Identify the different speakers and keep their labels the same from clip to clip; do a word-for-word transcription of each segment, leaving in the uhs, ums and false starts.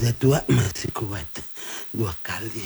Speaker 1: udah tua masih kuat dua kali.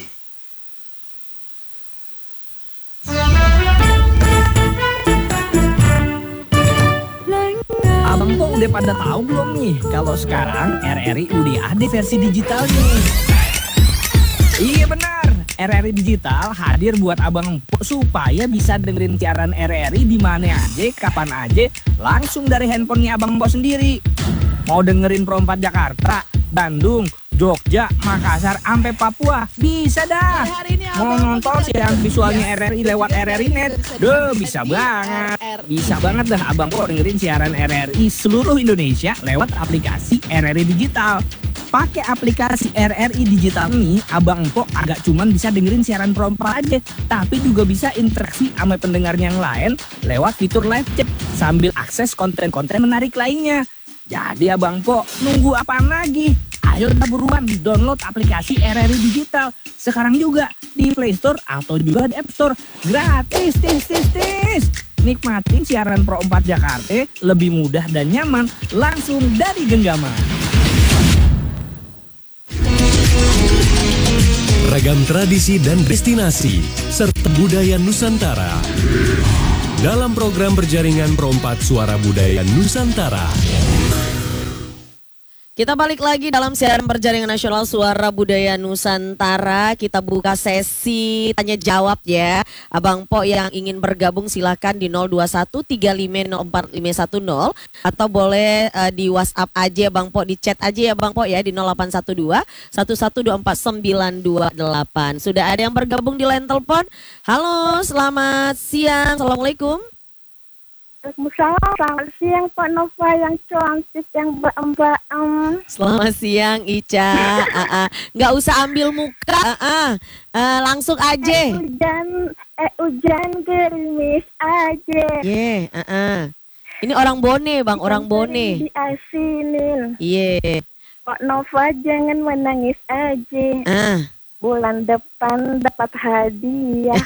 Speaker 2: Abang kok udah pada tahu belum nih kalau sekarang R R I udah ada versi digitalnya? Iya benar, R R I Digital hadir buat Abang Empok supaya bisa dengerin siaran R R I di mana aja, kapan aja, langsung dari handphonenya Abang Empok sendiri. Mau dengerin Pro empat Jakarta, Bandung, Jogja, Makassar, sampai Papua, bisa dah. Mau nonton siaran visualnya R R I lewat R R I Net, duh bisa banget. Bisa banget dah Abang Empok dengerin siaran R R I seluruh Indonesia lewat aplikasi R R I Digital. Pakai aplikasi R R I Digital nih, Abang Empok agak cuman bisa dengerin siaran Pro empat aja, tapi juga bisa interaksi sama pendengar yang lain lewat fitur live chat sambil akses konten-konten menarik lainnya. Jadi Abang Empok nunggu apaan lagi? Ayo kita buruan download aplikasi R R I Digital sekarang juga di Play Store atau juga di App Store. Gratis, tis, tis, tis. Nikmatin siaran Pro empat Jakarta lebih mudah dan nyaman langsung dari genggaman.
Speaker 3: Ragam tradisi dan destinasi serta budaya Nusantara dalam program berjaringan Pro empat Suara Budaya Nusantara.
Speaker 4: Kita balik lagi dalam siaran Perjaringan Nasional Suara Budaya Nusantara. Kita buka sesi tanya jawab ya. Abang Po yang ingin bergabung silakan di nol dua satu tiga lima nol empat lima satu nol atau boleh uh, di WhatsApp aja Bang Po, di chat aja ya Bang Po ya di nol delapan satu dua satu satu dua empat sembilan dua delapan. Sudah ada yang bergabung di line telepon. Halo, selamat siang. Assalamualaikum.
Speaker 5: Waalaikumsalam, selamat siang Pak Nova yang cantik, yang mbak-mbak. Um.
Speaker 4: Selamat siang Ica. uh, uh. Nggak usah ambil muka, uh, uh. Uh, langsung aja.
Speaker 5: Eh hujan, eh hujan gerimis aja.
Speaker 4: Iya, yeah, uh, uh. Ini orang Bone bang, orang Bone.
Speaker 5: Diasinin.
Speaker 4: Iya. Yeah.
Speaker 5: Pak Nova jangan menangis aja.
Speaker 4: Uh.
Speaker 5: Bulan depan dapat hadiah.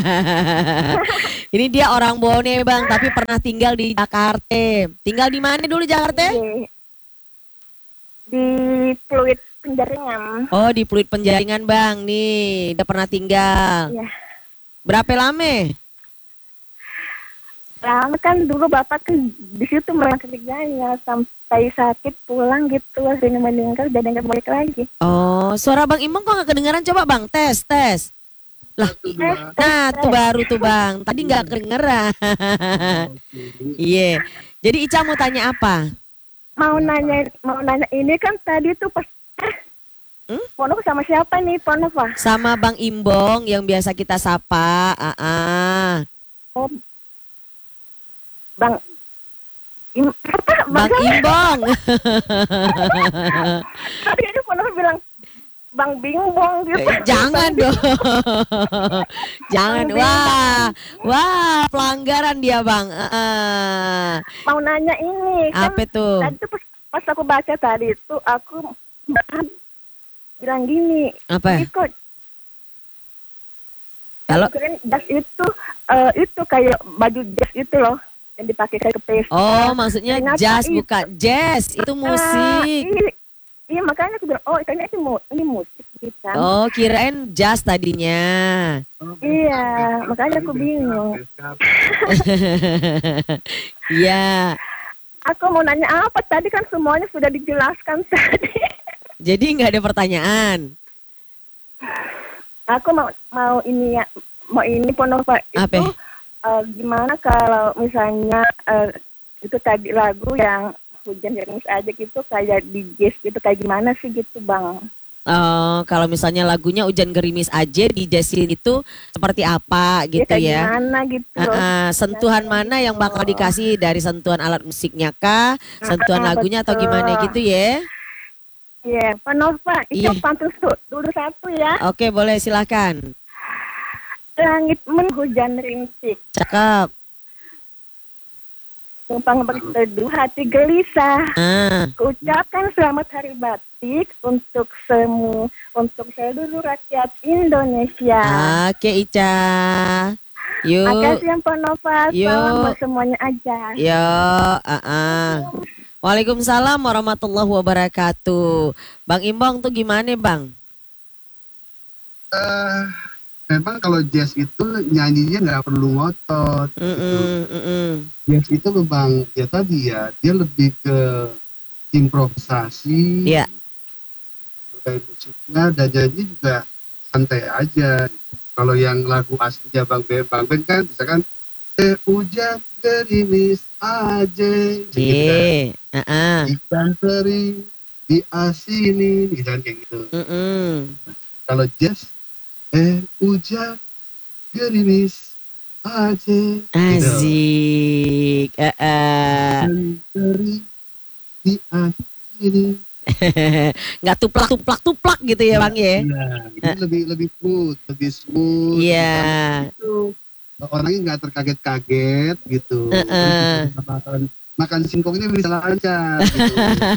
Speaker 4: Ini dia orang Bone bang, tapi pernah tinggal di Jakarta. Tinggal di mana dulu Jakarta?
Speaker 5: Iya. Di Pluit Penjaringan.
Speaker 4: Oh di Pluit Penjaringan bang, nih udah pernah tinggal.
Speaker 5: Iya.
Speaker 4: Berapa lama?
Speaker 5: Lama kan dulu bapak kan di situ merantau kerjanya sampai sakit pulang gitu, akhirnya meninggal jadi nggak balik lagi.
Speaker 4: Oh suara Bang Imong kok nggak kedengeran, coba bang tes tes. Lah, nah tuh baru tuh bang, tadi nggak kedengeran. Iya, yeah. Jadi Ica mau tanya apa?
Speaker 5: Mau nanya, mau nanya ini kan tadi tuh pas, hmm? Ponova sama siapa nih Ponova?
Speaker 4: Sama Bang Imbong yang biasa kita sapa. Ah, ah.
Speaker 5: Oh, Bang, Im, apa?
Speaker 4: Bang Imbong.
Speaker 5: Tadi aja Ponova bilang Bang Bingbong gitu.
Speaker 4: Eh, jangan dong. Jangan. Wah, wah pelanggaran dia bang. Uh.
Speaker 5: Mau nanya ini.
Speaker 4: Apa
Speaker 5: kan,
Speaker 4: tuh?
Speaker 5: Tadi tuh pas, pas aku baca tadi itu aku bilang gini.
Speaker 4: Apa?
Speaker 5: Ikut.
Speaker 4: Kalau
Speaker 5: jas itu, uh, itu kayak baju jas itu loh yang dipakai kayak ke pesta.
Speaker 4: Oh, maksudnya jas bukan jazz, itu musik. Uh,
Speaker 5: iya. Iya makanya aku bilang, oh kayaknya ini, ini musik gitu.
Speaker 4: Oh kirain jazz tadinya.
Speaker 5: Iya makanya aku bingung.
Speaker 4: Iya.
Speaker 5: Aku mau nanya apa tadi kan semuanya sudah dijelaskan tadi.
Speaker 4: Jadi nggak ada pertanyaan.
Speaker 5: Aku mau mau ini ya mau ini Ponova itu uh, gimana kalau misalnya uh, itu tadi lagu yang hujan gerimis aja gitu kayak di jazz gitu kayak gimana sih gitu bang?
Speaker 4: Oh, kalau misalnya lagunya hujan gerimis aja di jazzin itu seperti apa gitu ya?
Speaker 5: Gimana gitu?
Speaker 4: Uh, uh, sentuhan mana yang bakal dikasih dari sentuhan alat musiknya kah? Sentuhan uh, lagunya betul. Atau gimana gitu ya?
Speaker 5: Iya, yeah, Ponova itu yeah. Pantun dulu satu ya.
Speaker 4: Oke, boleh silakan.
Speaker 5: Langit menhujan rintik.
Speaker 4: Cakep.
Speaker 5: Tumpang berteduh hati gelisah.
Speaker 4: Ah.
Speaker 5: Ucapkan selamat hari batik untuk semu untuk seluruh rakyat Indonesia.
Speaker 4: Oke Ica. Yuk.
Speaker 5: Makasih yang Ponova. Salam buat semuanya aja.
Speaker 4: Yo, uh -uh. Waalaikumsalam warahmatullahi wabarakatuh. Bang Imbong tuh gimana Bang?
Speaker 6: Uh, memang kalau jazz itu nyanyinya nggak perlu ngotot.
Speaker 4: Mm -mm,
Speaker 6: gitu.
Speaker 4: mm -mm.
Speaker 6: Jazz itu memang ya tadi ya dia lebih ke improvisasi.
Speaker 4: Iya.
Speaker 6: Kayak musiknya dan nyanyi juga santai aja. Kalau yang lagu aslinya Bang Ben, Bang Ben kan misalkan eh hujan gerimis aja,
Speaker 4: Iya.
Speaker 6: gitu kan. Ikan teri diasini, gitu kan kayak gitu.
Speaker 4: Mm -mm.
Speaker 6: Kalau jazz eh hujan gerimis aja,
Speaker 4: asik.
Speaker 6: Gitu.
Speaker 4: Uh -uh.
Speaker 6: Ikan teri diasini.
Speaker 4: Nggak tuplak-tuplak-tuplak gitu ya Bang ya?
Speaker 6: Iya, ini lebih lebih smooth, lebih smooth.
Speaker 4: Iya.
Speaker 6: Gitu. Orangnya nggak terkaget-kaget gitu.
Speaker 4: Uh -uh.
Speaker 6: Makan, makan singkongnya bisa lancar. Gitu.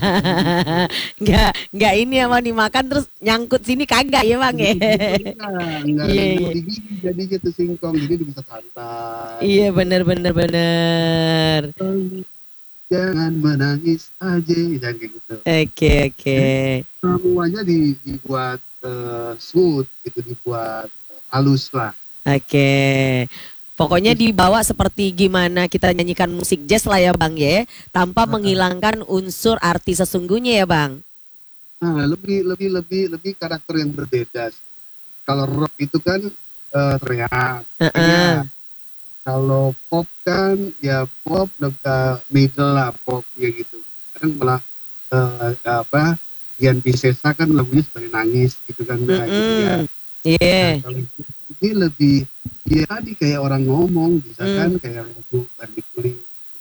Speaker 4: Nggak nggak ini ya mau dimakan terus nyangkut sini kagak ya Bang ya?
Speaker 6: Nggak
Speaker 4: Iya, iya.
Speaker 6: di gigi jadi gitu singkong, jadi bisa santai.
Speaker 4: Iya benar benar benar.
Speaker 6: Jangan menangis aja, jangan kayak gitu.
Speaker 4: Oke oke.
Speaker 6: Semuanya di, dibuat uh, smooth gitu, dibuat uh, halus lah.
Speaker 4: Oke. Pokoknya dibawa seperti gimana kita nyanyikan musik jazz lah ya Bang ya, tanpa menghilangkan unsur arti sesungguhnya ya Bang.
Speaker 6: Nah, lebih lebih lebih lebih karakter yang berbeda. Kalau rock itu kan uh, teriak.
Speaker 4: Uh -uh.
Speaker 6: Kalau pop kan ya pop lebih middle lah popnya gitu. Kadang malah uh, apa Dian Piscesa kan lagunya seperti nangis gitu kan. Mm -hmm. Gitu ya.
Speaker 4: Iya. Yeah.
Speaker 6: Nah, kalau ini lebih ya tadi kayak orang ngomong, bisa kan mm. kayak lagu Barbie Kulit.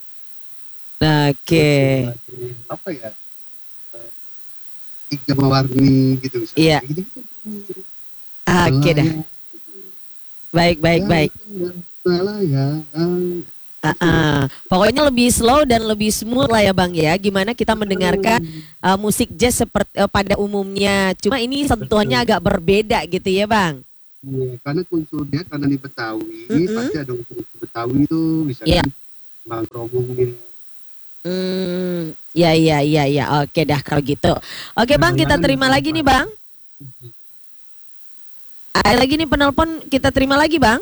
Speaker 4: Oke. Okay.
Speaker 6: Apa ya? Uh, Tiga mewarni gitu misalnya.
Speaker 4: Iya. Yeah.
Speaker 6: Gitu, gitu.
Speaker 4: Oke okay, dah. Baik baik ya, baik.
Speaker 6: Ya.
Speaker 4: Uh -uh. Pokoknya lebih slow dan lebih smooth lah ya Bang ya. Gimana kita mendengarkan uh, musik jazz seperti uh, pada umumnya. Cuma ini sentuhannya agak berbeda gitu ya Bang.
Speaker 6: Iya, karena unsurnya karena di Betawi mm -hmm. pasti ada unsur Betawi itu misalnya yeah. Bang Romongnya.
Speaker 4: Hmm, ya ya ya ya. Oke dah kalau gitu. Oke Bang, kita terima lagi nih Bang. Ada lagi nih penelpon, kita terima lagi Bang.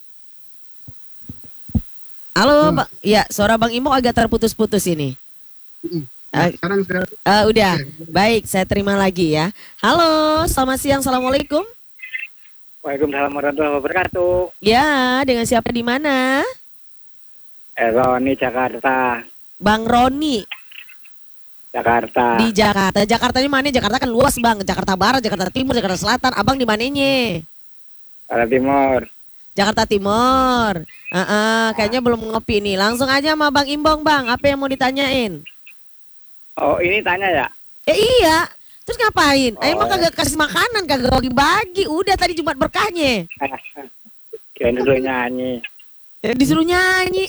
Speaker 4: Halo, hmm. Pak. Ya, suara Bang Imo agak terputus-putus ini.
Speaker 6: Nah, sekarang saya...
Speaker 4: uh, udah, baik, saya terima lagi ya. Halo, selamat siang, assalamualaikum.
Speaker 7: Waalaikumsalam warahmatullahi wabarakatuh.
Speaker 4: Ya, dengan siapa di mana?
Speaker 7: Eh, Roni Jakarta.
Speaker 4: Bang Roni.
Speaker 7: Jakarta.
Speaker 4: Di Jakarta. Jakarta di mana? Jakarta kan luas Bang. Jakarta Barat, Jakarta Timur, Jakarta Selatan. Abang di mananya?
Speaker 7: Jakarta Timur.
Speaker 4: Jakarta Timur. Uh -uh, kayaknya belum ngopi nih. Langsung aja sama Bang Imbong Bang. Apa yang mau ditanyain?
Speaker 7: Oh ini tanya ya?
Speaker 4: Eh iya. Terus ngapain?
Speaker 7: Oh.
Speaker 4: Emang kagak kasih makanan, kagak bagi-bagi. Udah tadi Jumat berkahnya.
Speaker 7: Kirain disuruh nyanyi.
Speaker 4: Eh, disuruh nyanyi.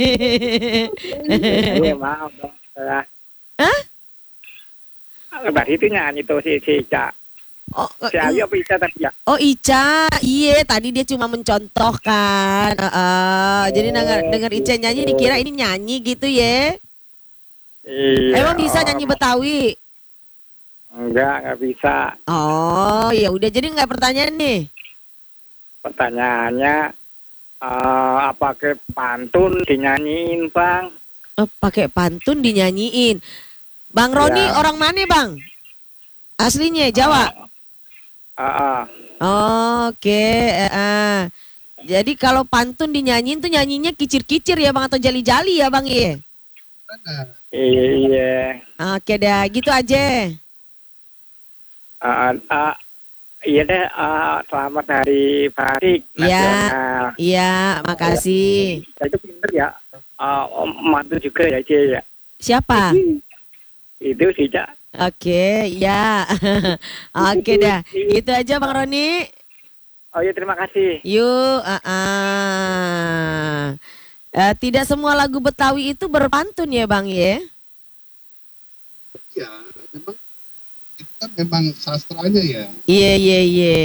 Speaker 7: Iya maaf dong.
Speaker 4: Hah?
Speaker 7: Tadi itu nyanyi tuh si si Ica.
Speaker 4: Oh,
Speaker 7: si Ayu apa Ica tadi ya?
Speaker 4: Oh Ica, iya tadi dia cuma mencontohkan. Uh, uh, oh, jadi denger, denger Ica nyanyi dikira ini nyanyi gitu ya?
Speaker 7: Iya.
Speaker 4: Emang bisa nyanyi Betawi?
Speaker 7: Enggak, enggak bisa.
Speaker 4: Oh ya udah, jadi nggak pertanyaan nih?
Speaker 7: Pertanyaannya uh, apa ke pantun dinyanyiin Bang?
Speaker 4: Oh, pakai pantun dinyanyiin. Bang Roni ya. Orang mana Bang? Aslinya Jawa?
Speaker 7: Uh, uh, uh.
Speaker 4: Oke, okay. uh, uh. Jadi kalau pantun dinyanyiin tuh nyanyinya kicir-kicir ya Bang, atau jali-jali ya Bang ya?
Speaker 7: Iya.
Speaker 4: Oke dah, gitu aja.
Speaker 7: Uh, uh, iya deh, uh, selamat hari Batik Nasional.
Speaker 4: Iya, iya, makasih.
Speaker 7: Ya, itu pinter ya, uh, mantu juga ya Cie ya.
Speaker 4: Siapa?
Speaker 7: Itu sih Cak.
Speaker 4: Oke, ya. Oke dah, gitu aja Bang Roni.
Speaker 7: Oh iya, terima kasih.
Speaker 4: Yuk, uh -uh. Uh, tidak semua lagu Betawi itu berpantun ya Bang ya?
Speaker 6: Iya, memang itu kan memang sastranya ya.
Speaker 4: Iya iya iya.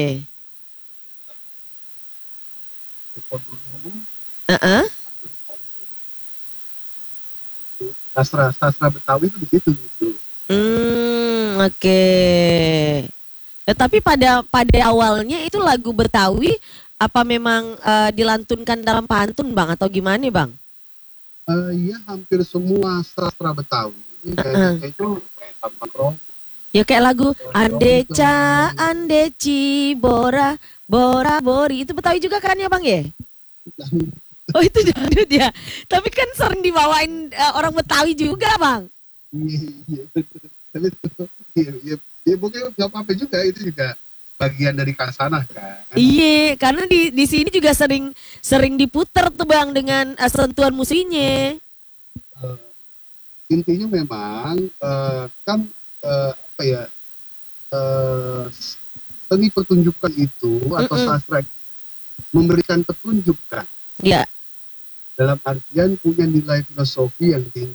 Speaker 6: Dulu.
Speaker 4: Uh -uh.
Speaker 6: sastra sastra Betawi itu di situ gitu.
Speaker 4: Hmm, oke. Okay. Ya, tapi pada pada awalnya itu lagu Betawi apa memang uh, dilantunkan dalam pantun Bang atau gimana nih Bang?
Speaker 6: Uh, ya hampir semua sastra Betawi ini kayak uh-uh. itu kayak Tampang Romo.
Speaker 4: Ya kayak lagu Andeca, Andeci, Bora, Bora, Bori itu Betawi juga kan ya Bang ya? Oh itu dangdut ya. Tapi kan sering dibawain uh, orang Betawi juga Bang.
Speaker 6: Iya, tapi iya, iya, ya mungkin nggak apa-apa juga, itu juga bagian dari kasanah kan.
Speaker 4: Iya, karena di di sini juga sering sering diputer tuh Bang dengan uh, sentuhan musiknya.
Speaker 6: Uh, intinya memang uh, kan uh, apa ya uh, seni pertunjukan itu atau Mm-mm. sastra memberikan petunjuk kan.
Speaker 4: Iya.
Speaker 6: Dalam artian punya nilai filosofi yang tinggi.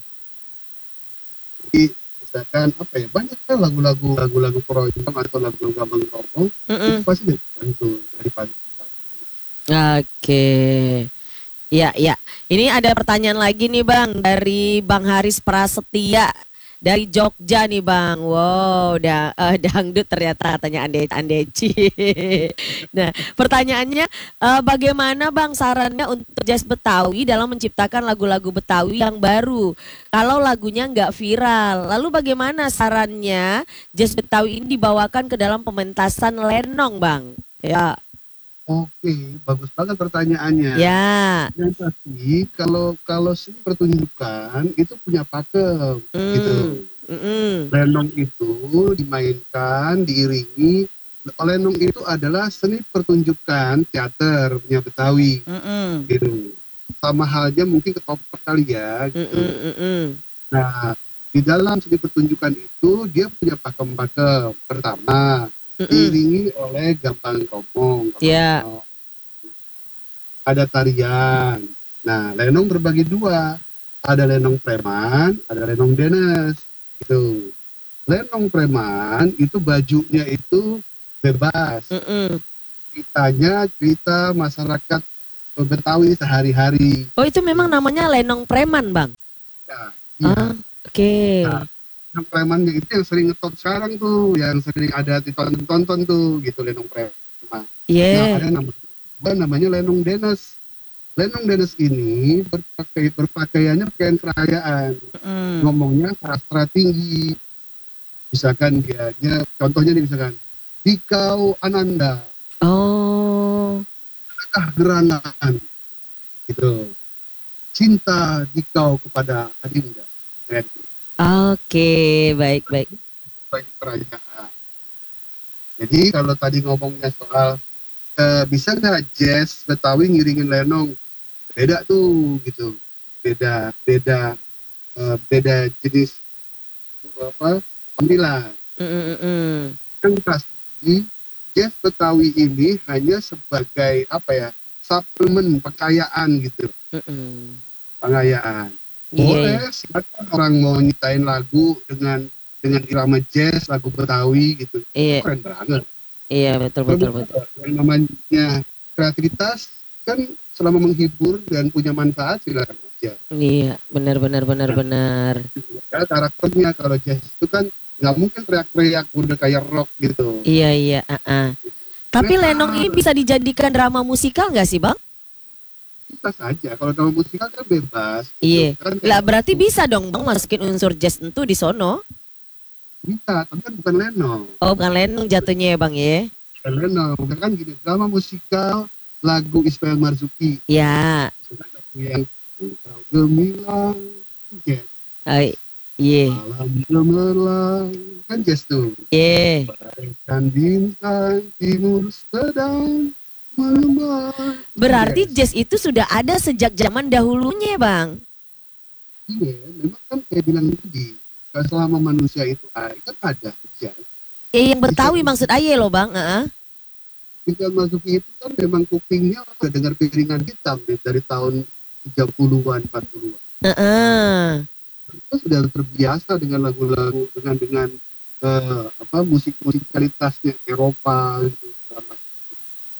Speaker 6: Jadi misalkan apa ya, banyak kan lagu-lagu lagu-lagu keroncong atau lagu Gambang Kromong itu pasti dibantu dari pantun.
Speaker 4: Oke, ya ya. Ini ada pertanyaan lagi nih Bang dari Bang Haris Prasetya dari Jogja nih Bang. Wow, da, uh, dangdut ternyata katanya ande andeci. Nah, pertanyaannya uh, bagaimana Bang sarannya untuk jazz Betawi dalam menciptakan lagu-lagu Betawi yang baru? Kalau lagunya nggak viral, lalu bagaimana sarannya jazz Betawi ini dibawakan ke dalam pementasan lenong Bang? Ya.
Speaker 6: Oke, bagus banget pertanyaannya.
Speaker 4: Ya.
Speaker 6: Yang pasti kalau kalau seni pertunjukan itu punya pakem mm. gitu.
Speaker 4: Mm-mm.
Speaker 6: Lenong itu dimainkan, diiringi. Lenong itu adalah seni pertunjukan teater punya Betawi.
Speaker 4: Mm-mm.
Speaker 6: Gitu. Sama halnya mungkin ketoprak kali ya. Gitu.
Speaker 4: Mm-mm.
Speaker 6: Nah, di dalam seni pertunjukan itu dia punya pakem-pakem. Pertama, Mm-mm. diiringi oleh Gambang Kromong.
Speaker 4: Ya. Yeah.
Speaker 6: Ada tarian. Nah, lenong berbagi dua. Ada lenong preman, ada lenong denes. Gitu. Lenong preman itu bajunya itu bebas.
Speaker 4: Mm-mm.
Speaker 6: Ceritanya cerita masyarakat Betawi sehari-hari.
Speaker 4: Oh, itu memang namanya lenong preman, Bang?
Speaker 6: Ya, iya.
Speaker 4: Ah, oke. Okay.
Speaker 6: Nah, lenong premannya itu yang sering ngetop sekarang tuh, yang sering ada ditonton-tonton tuh, gitu, lenong preman.
Speaker 4: Iya. Yeah.
Speaker 6: Nah, ada namanya, namanya lenong denes. Lenong denes ini berpakai, berpakaiannya pakaian kerajaan. Mm. Ngomongnya sastra tinggi. Misalkan dia, dia contohnya nih misalkan, Dikau Ananda.
Speaker 4: Oh.
Speaker 6: Adakah gerangan? Gitu. Cinta Dikau kepada Adinda. Gitu.
Speaker 4: Oke, baik, baik.
Speaker 6: Bagi kerajaan. Jadi kalau tadi ngomongnya soal uh, bisa nggak jazz Betawi ngiringin lenong, beda tuh gitu, beda, beda, uh, beda jenis apa pemilihan.
Speaker 4: Mm-mm.
Speaker 6: Yang pasti jazz Betawi ini hanya sebagai apa ya, suplemen pengkayaan gitu,
Speaker 4: Mm-mm.
Speaker 6: pengkayaan. Boleh, yeah. Silakan orang mau nyiptain lagu dengan dengan irama jazz, lagu Betawi gitu,
Speaker 4: yeah.
Speaker 6: Keren banget.
Speaker 4: Iya, betul, betul, betul.
Speaker 6: Yang namanya kreativitas kan selama menghibur dan punya manfaat silakan aja.
Speaker 4: Iya, benar, benar, benar, nah, benar.
Speaker 6: Ya, karakternya kalau jazz itu kan nggak mungkin teriak-teriak udah kayak rock gitu.
Speaker 4: Iya, iya, uh-uh. Tapi nah, lenong ini bisa dijadikan drama musikal nggak sih, Bang?
Speaker 6: Bisa saja, kalau drama musikal kan bebas.
Speaker 4: Iya,
Speaker 6: gitu. Kan
Speaker 4: lah berarti bisa dong Bang masukin unsur jazz itu di sono.
Speaker 6: Bisa, tapi kan bukan lenong.
Speaker 4: Oh, bukan lenong jatuhnya ya Bang ya?
Speaker 6: Bukan lenong, kan gini, drama musikal lagu Ismail Marzuki.
Speaker 4: Ya.
Speaker 6: Yang gemilang jazz.
Speaker 4: Oh, iya.
Speaker 6: Malam gemerlang kan jazz tuh.
Speaker 4: Iya.
Speaker 6: Dan bintang timur sedang mengembang.
Speaker 4: Berarti jazz itu sudah ada sejak zaman dahulunya Bang?
Speaker 6: Iya, memang kan kayak bilang tadi, selama manusia itu ada, kan ada jazz.
Speaker 4: Eh, yang Betawi bisa, maksud aye loh Bang. Uh-huh.
Speaker 6: Ismail Marzuki itu kan memang kupingnya udah dengar piringan hitam dari tahun tiga puluhan, empat puluhan.
Speaker 4: Uh-uh.
Speaker 6: Kita sudah terbiasa dengan lagu-lagu, dengan dengan uh, apa musik-musikalitasnya Eropa gitu.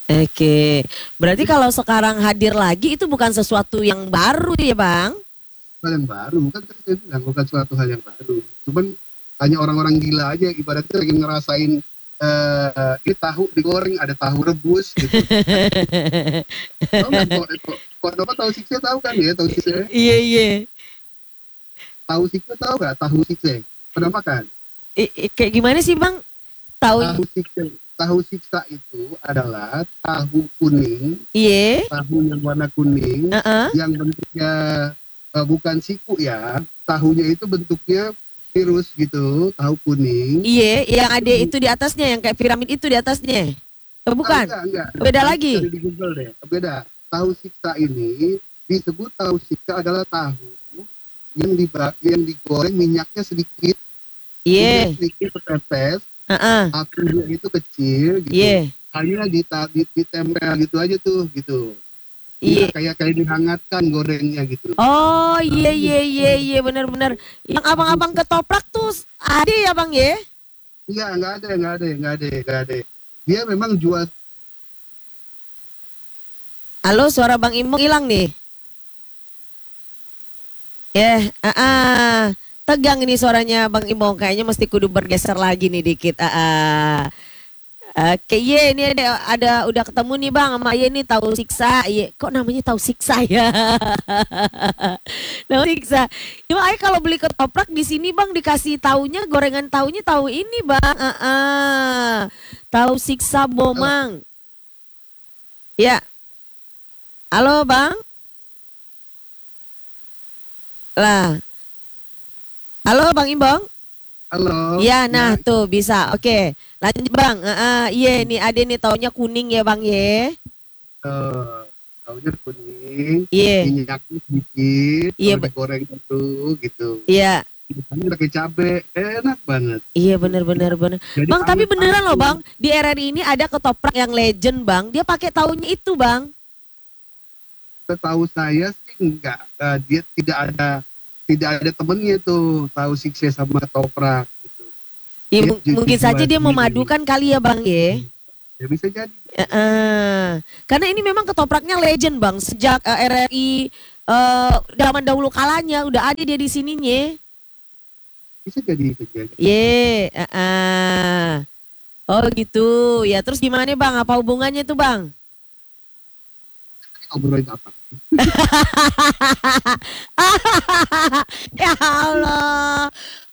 Speaker 4: Oke, berarti kalau sekarang hadir lagi itu bukan sesuatu yang baru ya Bang?
Speaker 6: hal yang baru kan, kan saya bilang bukan suatu hal yang baru. Cuman hanya orang-orang gila aja ibaratnya lagi ngerasain uh, ini tahu digoreng, ada tahu rebus gitu. Tahu nggak kok? Kok apa tahu sikse tahu kan ya tahu sikse?
Speaker 4: Iya iya.
Speaker 6: Tahu sikse tahu nggak tahu sikse? Pernah makan?
Speaker 4: I, i, kayak gimana sih bang? Tahu?
Speaker 6: Tahu sikse, tahu siksa itu adalah tahu kuning.
Speaker 4: Iya.
Speaker 6: Tahu yang warna kuning,
Speaker 4: uh-uh.
Speaker 6: yang bentuknya uh, bukan siku ya. Tahunya itu bentuknya virus gitu, tahu kuning.
Speaker 4: Iya, yang ada itu di atasnya, yang kayak piramid itu di atasnya. Oh, bukan?
Speaker 6: Ah, enggak, enggak.
Speaker 4: Beda lagi.
Speaker 6: Di Google deh. Beda. Tahu siksa ini disebut tahu siksa adalah tahu yang di yang digoreng minyaknya sedikit.
Speaker 4: Iya. Yeah.
Speaker 6: Sedikit tetes.
Speaker 4: Uh-uh.
Speaker 6: Apinya itu kecil gitu.
Speaker 4: Iya. Yeah.
Speaker 6: Hanya ditempel gitu aja tuh gitu.
Speaker 4: Iya,
Speaker 6: yeah. kayak kayak dihangatkan gorengnya gitu.
Speaker 4: Oh iya iya iya iya benar-benar. Yang abang-abang ketoprak tuh ada ya bang ya?
Speaker 6: Iya nggak ada nggak ada nggak ada nggak ada. Dia memang jual.
Speaker 4: Halo, suara bang Imong hilang nih. Ya, yeah, ah, ah. Tegang ini suaranya bang Imong, kayaknya mesti kudu bergeser lagi nih dikit. Ah, ah. Oke, ye, ini ada, ada udah ketemu nih bang sama ye nih tahu siksa. Ye, kok namanya tahu siksa ya? Tahu siksa. Cuma ay kalau beli ketoprak di sini bang dikasih taunya gorengan taunya tahu ini bang. Uh -uh. Tahu siksa bomang. Ya. Halo bang. Lah. Halo bang Imbong.
Speaker 6: Halo.
Speaker 4: Ya, nah ya. Tuh bisa. Oke, lanjut bang. Uh, uh, iya nih ada nih taunya kuning ya bang ya.
Speaker 6: Uh, taunya kuning.
Speaker 4: Iya.
Speaker 6: Minyaknya sedikit.
Speaker 4: Iya.
Speaker 6: Digoreng itu gitu.
Speaker 4: Iya.
Speaker 6: Ini pakai cabai, enak banget.
Speaker 4: Iya benar-benar benar. Bang tapi beneran loh bang, di R R I ini ada ketoprak yang legend bang. Dia pakai taunya itu bang.
Speaker 6: Setahu saya sih enggak. Uh, dia tidak ada. Tidak ada temennya tuh tahu sikse sama ketoprak gitu.
Speaker 4: Ya, mungkin saja dia memadukan kali ya bang ya.
Speaker 6: Ya bisa jadi.
Speaker 4: Uh, uh. Karena ini memang ketopraknya legend bang. Sejak uh, R R I uh, zaman dahulu kalanya udah ada dia di sininya.
Speaker 6: Bisa jadi, bisa jadi.
Speaker 4: Ye, yeah, uh, uh. Oh gitu. Ya terus gimana bang? Apa hubungannya tuh bang?
Speaker 6: Ngobrolin apa?
Speaker 4: Ya Allah,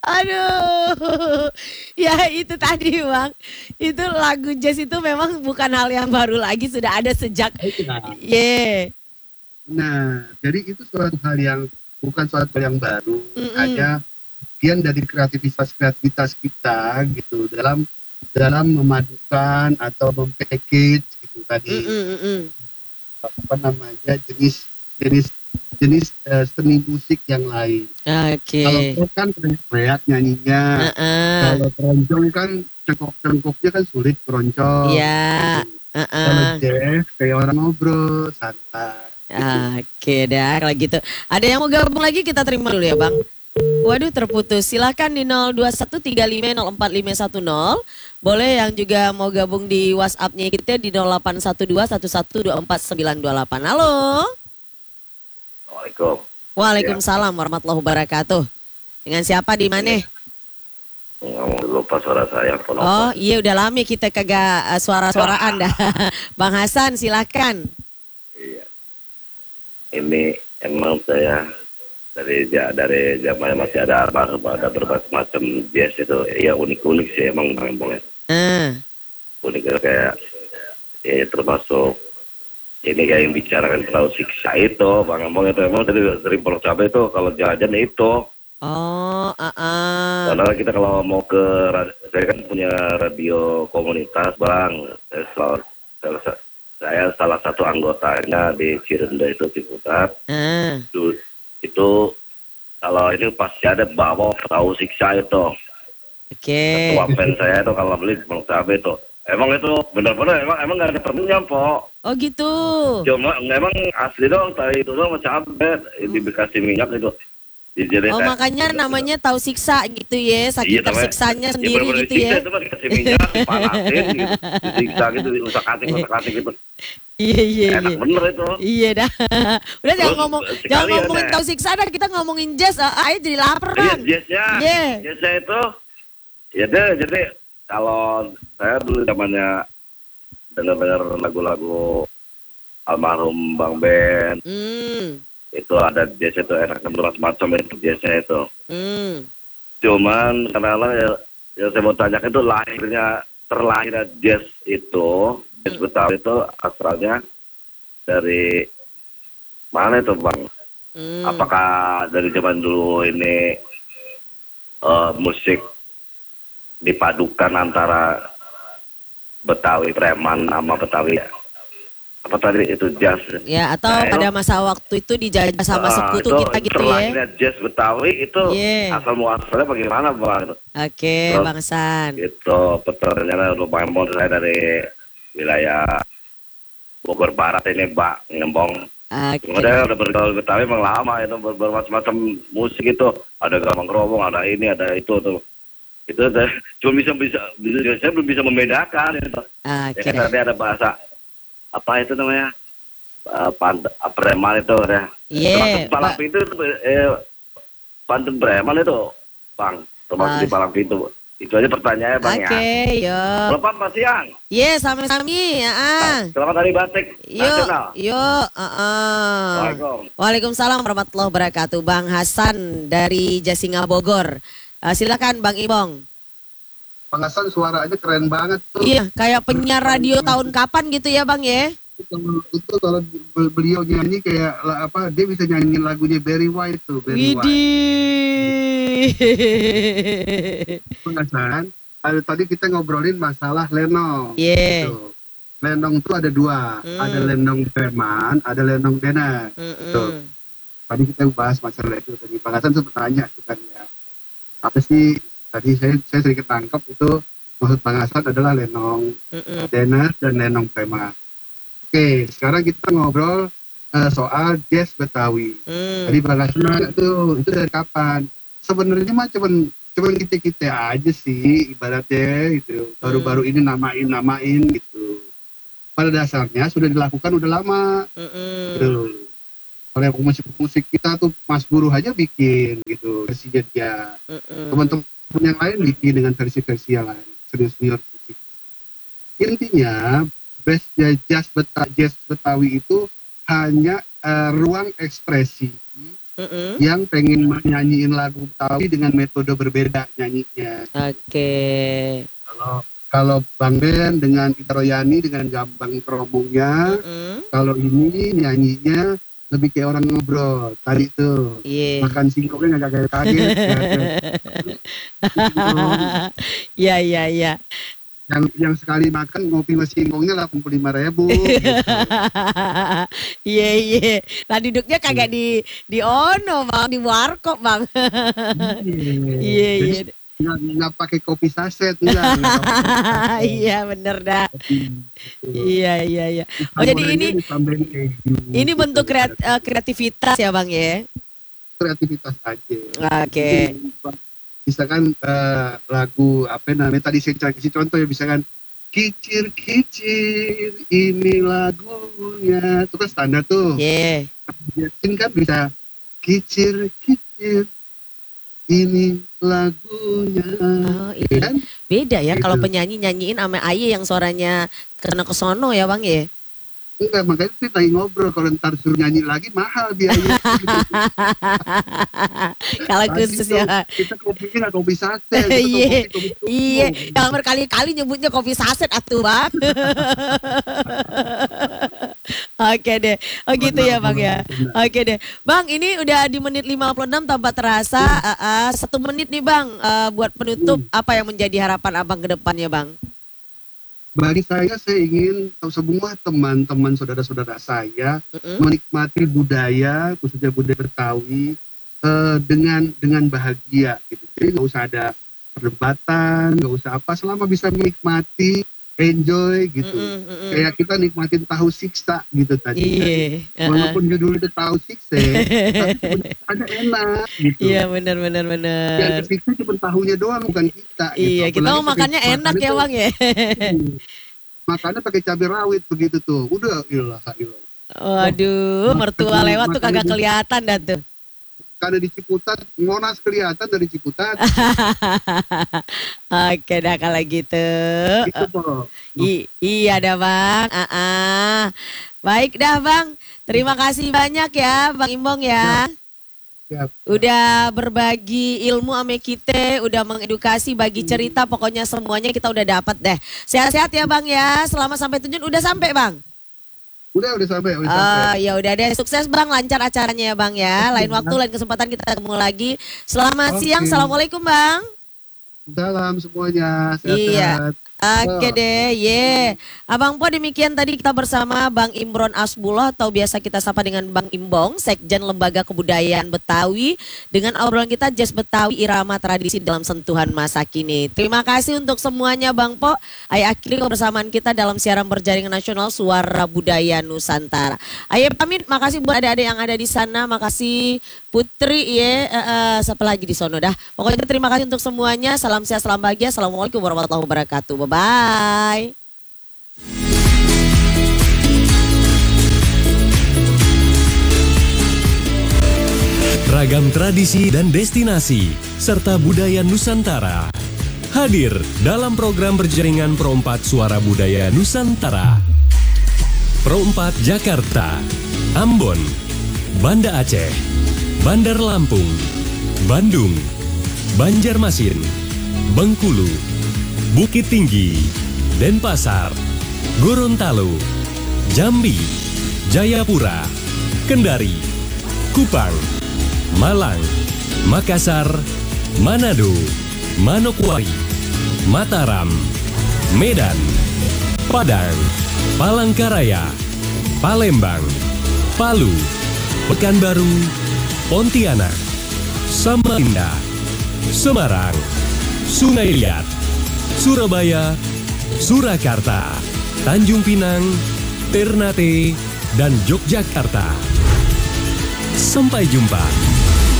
Speaker 4: aduh, ya itu tadi bang, itu lagu jazz itu memang bukan hal yang baru lagi, sudah ada sejak,
Speaker 6: nah,
Speaker 4: yeah.
Speaker 6: Nah, jadi itu suatu hal yang bukan suatu hal yang baru,
Speaker 4: Mm-mm.
Speaker 6: hanya bagian dari kreativitas kreativitas kita gitu dalam dalam memadukan atau mempackage gitu tadi.
Speaker 4: Mm-mm.
Speaker 6: Apa namanya jenis jenis jenis uh, seni musik yang lain.
Speaker 4: Oke. Okay.
Speaker 6: Kalau pop kan teriak nyanyinya,
Speaker 4: uh-uh.
Speaker 6: kalau keroncong kan cengkok-cengkoknya kan sulit keroncong.
Speaker 4: Iya. Yeah. Uh-uh.
Speaker 6: Kalau jazz kayak orang ngobrol santai.
Speaker 4: Oke okay, dah kalau gitu. Ada yang mau gabung lagi kita terima dulu ya bang. Waduh terputus, silahkan di nol dua satu tiga lima nol empat lima satu nol. Boleh yang juga mau gabung di WhatsApp-nya kita di nol delapan satu dua satu satu dua empat sembilan dua delapan. Halo.
Speaker 8: Assalamualaikum.
Speaker 4: Waalaikumsalam warahmatullahi wabarakatuh. Dengan siapa di mana?
Speaker 8: Nggak lupa suara saya.
Speaker 4: Oh iya udah lama kita kagak uh, suara-suaraan dah. Bang Hasan silahkan.
Speaker 8: Iya. Ini emang saya dari dari zaman masih ada abang ada berbagai macam jazz itu ya unik-unik sih emang bang Bang.
Speaker 4: Uh.
Speaker 8: Unik kayak ya termasuk ini kayak yang bicarakan tahu siksa itu bang Bang itu emang dari dari Pondok Cabai itu kalau jajan itu.
Speaker 4: Oh, uh -uh.
Speaker 8: Karena kita kalau mau ke saya kan punya radio komunitas bang, saya salah, saya salah satu anggotanya di Cirende itu Ciputat.
Speaker 4: Uh.
Speaker 8: Itu, itu kalau ini pasti ada bawa tahu siksa itu.
Speaker 4: Oke. Okay.
Speaker 8: Ketua pen saya itu kalau beli Pondok Cabai itu, emang itu benar-benar emang emang nggak ada temennya po.
Speaker 4: Oh gitu.
Speaker 8: Cuma emang asli dong, tadi itu dong cabai, itu dikasih minyak itu.
Speaker 4: Oh makanya namanya tahu siksa gitu ya, saking
Speaker 8: Iya, namanya-
Speaker 4: tersiksanya
Speaker 8: Ya
Speaker 4: sendiri
Speaker 8: bener-bener
Speaker 4: gitu
Speaker 8: disiksa
Speaker 4: ya.
Speaker 8: itu kan dikasih minyak, dipanasin gitu, disiksa gitu, diusak-atik, usak-atik gitu.
Speaker 4: Iya iya
Speaker 8: Enak
Speaker 4: iya.
Speaker 8: bener itu.
Speaker 4: Iya dah. Udah jangan
Speaker 8: Terus,
Speaker 4: ngomong
Speaker 8: sekalian
Speaker 4: jangan ngomongin
Speaker 8: ya.
Speaker 4: tahu siksa dah, kita ngomongin jazz. Ah, Ayo jadi lapar
Speaker 8: Iya,
Speaker 4: Bang.
Speaker 8: jazznya,
Speaker 4: Iya.
Speaker 8: jazznya itu, ya deh, jadi kalau saya dulu zamannya dengar-dengar lagu-lagu almarhum Bang Ben,
Speaker 4: Hmm.
Speaker 8: itu ada jazz itu enak macam itu jazznya itu.
Speaker 4: Hmm.
Speaker 8: Cuman karena ya, yang saya mau tanyakan itu lahirnya terlahirnya jazz itu, jazz Betawi itu asalnya dari mana itu Bang?
Speaker 4: Hmm.
Speaker 8: Apakah dari zaman dulu ini eh, musik dipadukan antara Betawi preman sama Betawi apa tadi itu jazz?
Speaker 4: Ya atau
Speaker 8: Nah,
Speaker 4: pada
Speaker 8: itu-
Speaker 4: masa waktu itu dijajah sama
Speaker 8: Ah,
Speaker 4: sekutu
Speaker 8: itu
Speaker 4: kita gitu ya.
Speaker 8: terlahirnya jazz Betawi itu
Speaker 4: Iya.
Speaker 8: asal muasalnya bagaimana Bang?
Speaker 4: Oke,
Speaker 8: Terus-
Speaker 4: Bang San.
Speaker 8: Itu peternakan lumayan mau saya dari wilayah Bogor Barat ini Mbak Ngembong.
Speaker 4: Oke.
Speaker 8: Kemudian udah bergaul Betawi memang lama itu ber- bermacam-macam musik itu ada gambang keromong ada ini ada itu tuh itu saya cuma bisa bisa, bisa saya belum bisa membedakan itu.
Speaker 4: Oke.
Speaker 8: Ya kan tadi ada bahasa apa itu namanya uh, pant preman itu ya.
Speaker 4: Iya,
Speaker 8: Termasuk Palang
Speaker 4: Pak.
Speaker 8: Pintu itu eh, pantun preman itu Bang termasuk
Speaker 4: Ah.
Speaker 8: di Palang Pintu. Itu aja pertanyaannya Bang
Speaker 4: Oke,
Speaker 8: ya.
Speaker 4: yo.
Speaker 8: Selamat Pak siang.
Speaker 4: Iya, sami-sami. Ya. Ah.
Speaker 8: Selamat Hari Batik
Speaker 4: Yuk,
Speaker 8: Nasional.
Speaker 4: yuk. Uh-uh.
Speaker 8: Waalaikumsalam.
Speaker 4: Waalaikumsalam warahmatullahi wabarakatuh. Bang Hasan dari Jasinga Bogor. Uh, silakan Bang Ibong.
Speaker 6: Bang Hasan suaranya keren banget tuh.
Speaker 4: Iya, kayak penyiar radio tahun kapan gitu ya Bang ya?
Speaker 6: Itu, itu kalau be- beliau nyanyi kayak la- apa dia bisa nyanyiin lagunya Barry White tuh, Barry White.
Speaker 4: Widih.
Speaker 6: Bang Hasan, ada tadi kita ngobrolin masalah lenong.
Speaker 4: Iya.
Speaker 6: Tuh. Lenong tuh ada dua,
Speaker 4: Hmm.
Speaker 6: ada lenong preman, ada lenong denah.
Speaker 4: Mm-mm.
Speaker 6: Tadi kita bahas masalah itu tadi Bang Hasan sempat tanya tuh kan ya, apa sih tadi saya saya sedikit tangkap itu maksud Bang Hasan adalah lenong
Speaker 4: Mm-mm.
Speaker 6: denah dan lenong preman. Oke, sekarang kita ngobrol eh, soal jazz Betawi.
Speaker 4: Mm.
Speaker 6: Tadi Bang Hasan nanya tuh, itu dari kapan? Sebenarnya mah cuman cuman kita-kita aja sih ibaratnya gitu. Baru-baru ini namain-namain gitu. Pada dasarnya sudah dilakukan udah lama
Speaker 4: Mm-mm.
Speaker 6: gitu. Oleh musik-musik kita tuh Mas Buruh aja bikin gitu versinya dia.
Speaker 4: Mm-mm.
Speaker 6: Teman-teman yang lain bikin dengan versi-versi yang lain. Senior-senior musik. Intinya best jazz Betawi, jazz Betawi itu hanya eh, ruang ekspresi
Speaker 4: Mm-mm.
Speaker 6: yang pengen nyanyiin lagu Betawi dengan metode berbeda nyanyinya.
Speaker 4: Oke.
Speaker 6: Kalau kalau Bang Ben dengan Ita Royani dengan gambang keromongnya,
Speaker 4: Mm-mm.
Speaker 6: kalau ini nyanyinya lebih kayak orang ngobrol. Tadi tuh
Speaker 4: Iya.
Speaker 6: makan singkongnya nggak kaget kaget.
Speaker 4: Iya iya iya.
Speaker 6: yang yang sekali makan ngopi sama singkongnya delapan puluh lima ribu. Gitu.
Speaker 4: Iya iya. Nah duduknya kagak di di ono Bang, di warkop Bang. Iya iya.
Speaker 6: Jadi nggak nggak pakai kopi saset enggak. nggak pakai kopi saset.
Speaker 4: Iya bener dah.
Speaker 6: Gitu.
Speaker 4: Iya iya iya. Oh jadi ini
Speaker 6: Ditambahin keju,
Speaker 4: ini
Speaker 6: gitu.
Speaker 4: bentuk kreat- eh, kreativitas ya Bang ya.
Speaker 6: kreativitas aja.
Speaker 4: Oke.
Speaker 6: Misalkan eh, lagu apa namanya tadi saya kasih contoh ya, misalkan kicir kicir ini lagunya itu kan standar tuh.
Speaker 4: Iya.
Speaker 6: Yasin kan bisa kicir kicir ini lagunya.
Speaker 4: Oh
Speaker 6: Ya
Speaker 4: iya.
Speaker 6: kan?
Speaker 4: Beda ya kalau
Speaker 6: Gitu.
Speaker 4: penyanyi nyanyiin sama Aye yang suaranya kena ke sono ya Bang ya.
Speaker 6: Enggak, makanya kita lagi ngobrol kalau ntar suruh nyanyi lagi mahal biayanya.
Speaker 4: Kalau
Speaker 6: Tadi
Speaker 4: khusus
Speaker 6: tuh,
Speaker 4: ya.
Speaker 6: kita kopinya nggak kopi sate, kita tuh
Speaker 4: Iya.
Speaker 6: kopi, kopi tubruk.
Speaker 4: Iya, yang berkali-kali nyebutnya kopi saset atuh Bang. Oke deh. Oh gitu ya Bang ya. Oke deh. Bang, ini udah di menit lima puluh enam tanpa terasa. Uh, uh, satu menit nih Bang, uh, buat penutup apa yang menjadi harapan Abang ke depannya Bang?
Speaker 6: Bagi saya, saya ingin semua teman-teman saudara-saudara saya
Speaker 4: Mm-mm.
Speaker 6: menikmati budaya, khususnya budaya Betawi eh, dengan dengan bahagia gitu. Jadi nggak usah ada perdebatan, nggak usah apa, selama bisa menikmati enjoy gitu.
Speaker 4: Mm-mm, mm-mm.
Speaker 6: Kayak kita nikmatin tahu siksa gitu tadi.
Speaker 4: Iya.
Speaker 6: Walaupun judul itu tahu siksa, tapi sebenarnya enak gitu.
Speaker 4: Iya benar benar benar.
Speaker 6: Yang kesiksa cuma tahunya doang, bukan kita.
Speaker 4: Iya,
Speaker 6: gitu.
Speaker 4: kita mau makannya enak ya bang ya.
Speaker 6: Makannya pakai cabai rawit begitu tuh. Udah ilah ilah.
Speaker 4: Waduh, mertua lewat tuh kagak kelihatan dah tuh.
Speaker 6: Karena di Ciputat, Monas kelihatan dari Ciputat.
Speaker 4: Oke dah kalau gitu.
Speaker 6: Gitu po.
Speaker 4: I- iya dah bang. Uh-uh. Baik dah bang. Terima kasih banyak ya Bang Imbong ya.
Speaker 6: Siap.
Speaker 4: Udah berbagi ilmu ame kita, udah mengedukasi, bagi cerita, pokoknya semuanya kita udah dapat deh. Sehat-sehat ya bang ya. Selamat sampai tujuan. Udah sampai bang?
Speaker 6: Udah udah sampai, udah
Speaker 4: Oh
Speaker 6: sampai.
Speaker 4: ya udah deh, sukses bang, lancar acaranya ya bang ya. Lain waktu, lain kesempatan kita ketemu lagi. Selamat
Speaker 6: Oke.
Speaker 4: siang, assalamualaikum bang.
Speaker 6: Salam semuanya,
Speaker 4: Iya.
Speaker 6: sehat-sehat.
Speaker 4: Oke deh, ye. Abang Po, demikian tadi kita bersama Bang Imron Asbullah atau biasa kita sapa dengan Bang Imbong, Sekjen Lembaga Kebudayaan Betawi, dengan obrolan kita Jazz Betawi Irama Tradisi dalam Sentuhan Masa Kini. Terima kasih untuk semuanya Bang Po. Ayo akhiri kebersamaan kita dalam siaran berjaringan nasional Suara Budaya Nusantara. Ayo pamit, makasih buat adik-adik yang ada di sana, makasih Putri ya, uh, uh, siapa lagi di sono dah. Pokoknya terima kasih untuk semuanya. Salam sehat, salam bahagia. Assalamualaikum warahmatullahi wabarakatuh. Bye-bye.
Speaker 3: Ragam tradisi dan destinasi, serta budaya Nusantara. Hadir dalam program berjaringan Pro empat Suara Budaya Nusantara. Pro empat Jakarta, Ambon, Banda Aceh, Bandar Lampung, Bandung, Banjarmasin, Bengkulu, Bukit Tinggi, Denpasar, Gorontalo, Jambi, Jayapura, Kendari, Kupang, Malang, Makassar, Manado, Manokwari, Mataram, Medan, Padang, Palangkaraya, Palembang, Palu, Pekanbaru, Pontianak, Samarinda, Semarang, Sungai Liat, Surabaya, Surakarta, Tanjung Pinang, Ternate, dan Yogyakarta. Sampai jumpa.